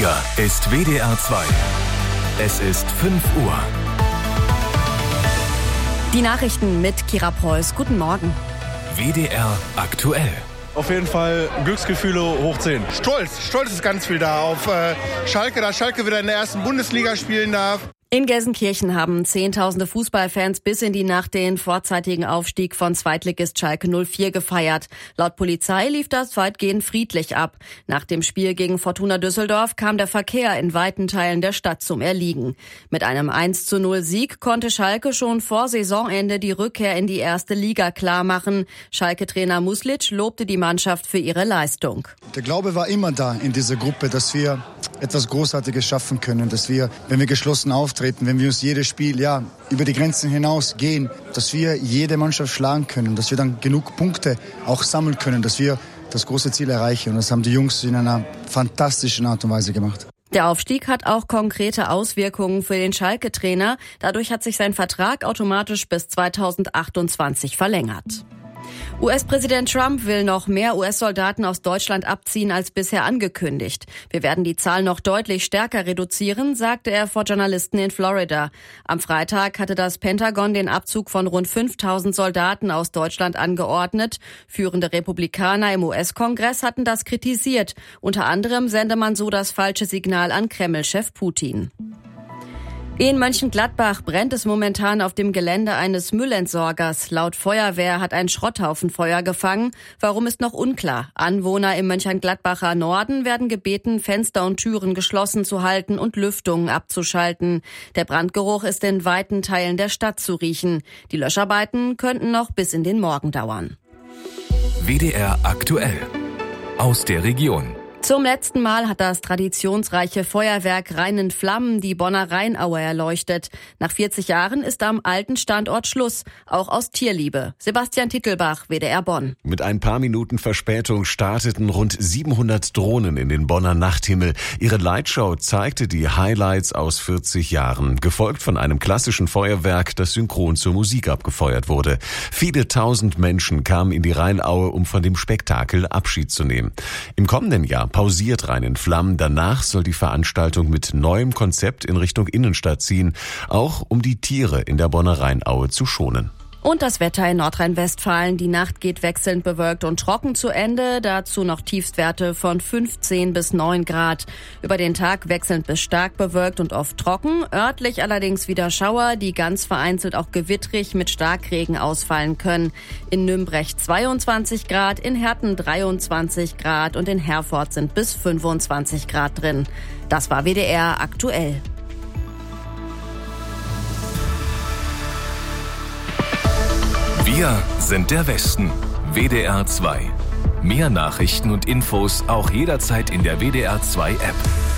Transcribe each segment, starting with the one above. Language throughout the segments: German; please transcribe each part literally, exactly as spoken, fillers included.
Hier ist W D R zwei. Es ist fünf Uhr. Die Nachrichten mit Kira Preuß. Guten Morgen. W D R aktuell. Auf jeden Fall Glücksgefühle hoch zehn. Stolz, Stolz ist ganz viel da auf äh, Schalke, dass Schalke wieder in der ersten Bundesliga spielen darf. In Gelsenkirchen haben Zehntausende Fußballfans bis in die Nacht den vorzeitigen Aufstieg von Zweitligist Schalke null vier gefeiert. Laut Polizei lief das weitgehend friedlich ab. Nach dem Spiel gegen Fortuna Düsseldorf kam der Verkehr in weiten Teilen der Stadt zum Erliegen. Mit einem eins zu null Sieg konnte Schalke schon vor Saisonende die Rückkehr in die erste Liga klarmachen. Schalke-Trainer Muslic lobte die Mannschaft für ihre Leistung. Der Glaube war immer da in dieser Gruppe, dass wir etwas Großartiges schaffen können, dass wir, wenn wir geschlossen auftreten, wenn wir uns jedes Spiel ja über die Grenzen hinaus gehen, dass wir jede Mannschaft schlagen können, dass wir dann genug Punkte auch sammeln können, dass wir das große Ziel erreichen. Und das haben die Jungs in einer fantastischen Art und Weise gemacht. Der Aufstieg hat auch konkrete Auswirkungen für den Schalke-Trainer. Dadurch hat sich sein Vertrag automatisch bis zweitausendachtundzwanzig verlängert. U S-Präsident Trump will noch mehr U S-Soldaten aus Deutschland abziehen als bisher angekündigt. Wir werden die Zahl noch deutlich stärker reduzieren, sagte er vor Journalisten in Florida. Am Freitag hatte das Pentagon den Abzug von rund fünftausend Soldaten aus Deutschland angeordnet. Führende Republikaner im U S-Kongress hatten das kritisiert. Unter anderem sende man so das falsche Signal an Kreml-Chef Putin. In Mönchengladbach brennt es momentan auf dem Gelände eines Müllentsorgers. Laut Feuerwehr hat ein Schrotthaufen Feuer gefangen. Warum ist noch unklar. Anwohner im Mönchengladbacher Norden werden gebeten, Fenster und Türen geschlossen zu halten und Lüftungen abzuschalten. Der Brandgeruch ist in weiten Teilen der Stadt zu riechen. Die Löscharbeiten könnten noch bis in den Morgen dauern. W D R aktuell. Aus der Region. Zum letzten Mal hat das traditionsreiche Feuerwerk Rhein in Flammen die Bonner Rheinaue erleuchtet. Nach vierzig Jahren ist am alten Standort Schluss, auch aus Tierliebe. Sebastian Tittelbach, W D R Bonn. Mit ein paar Minuten Verspätung starteten rund siebenhundert Drohnen in den Bonner Nachthimmel. Ihre Lightshow zeigte die Highlights aus vierzig Jahren, gefolgt von einem klassischen Feuerwerk, das synchron zur Musik abgefeuert wurde. Viele tausend Menschen kamen in die Rheinaue, um von dem Spektakel Abschied zu nehmen. Im kommenden Jahr pausiert Rhein in Flammen. Danach soll die Veranstaltung mit neuem Konzept in Richtung Innenstadt ziehen, auch um die Tiere in der Bonner Rheinaue zu schonen. Und das Wetter in Nordrhein-Westfalen. Die Nacht geht wechselnd bewölkt und trocken zu Ende. Dazu noch Tiefstwerte von fünfzehn bis neun Grad. Über den Tag wechselnd bis stark bewölkt und oft trocken. Örtlich allerdings wieder Schauer, die ganz vereinzelt auch gewittrig mit Starkregen ausfallen können. In Nümbrecht zweiundzwanzig Grad, in Herten dreiundzwanzig Grad und in Herford sind bis fünfundzwanzig Grad drin. Das war W D R aktuell. Wir sind der Westen. W D R zwei. Mehr Nachrichten und Infos auch jederzeit in der W D R zwei App.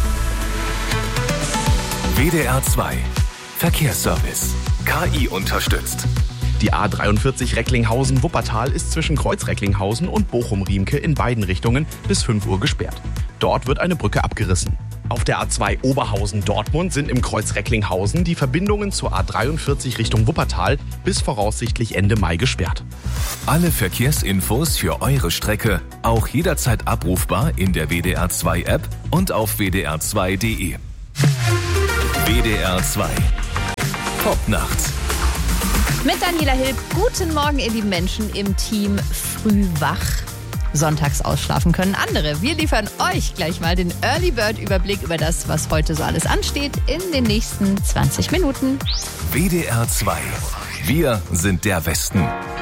W D R zwei. Verkehrsservice. K I unterstützt. Die A dreiundvierzig Recklinghausen-Wuppertal ist zwischen Kreuz Recklinghausen und Bochum-Riemke in beiden Richtungen bis fünf Uhr gesperrt. Dort wird eine Brücke abgerissen. Auf der A zwei Oberhausen-Dortmund sind im Kreuz Recklinghausen die Verbindungen zur A dreiundvierzig Richtung Wuppertal bis voraussichtlich Ende Mai gesperrt. Alle Verkehrsinfos für eure Strecke auch jederzeit abrufbar in der W D R zwei App und auf w d r zwei punkt d e. W D R zwei. Popnacht. Mit Daniela Hilb. Guten Morgen, ihr lieben Menschen im Team Frühwach. Sonntags ausschlafen können andere. Wir liefern euch gleich mal den Early Bird Überblick über das, was heute so alles ansteht, in den nächsten zwanzig Minuten. W D R zwei. Wir sind der Westen.